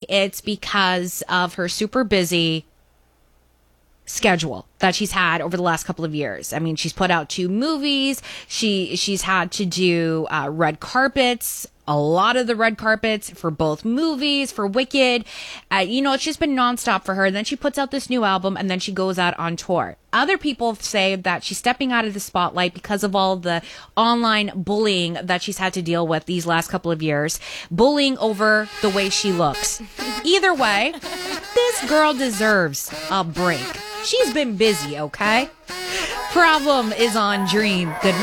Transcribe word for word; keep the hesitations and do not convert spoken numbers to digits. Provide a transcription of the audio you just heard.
it's because of her super busy schedule that she's had over the last couple of years. I mean, she's put out two movies. She she's had to do uh, red carpets, a lot of the red carpets for both movies, for Wicked. Uh, you know, it's just been nonstop for her. And then she puts out this new album, and then she goes out on tour. Other people say that she's stepping out of the spotlight because of all the online bullying that she's had to deal with these last couple of years. Bullying over the way she looks. Either way, this girl deserves a break. She's been busy, okay? Problem is on Dream. Good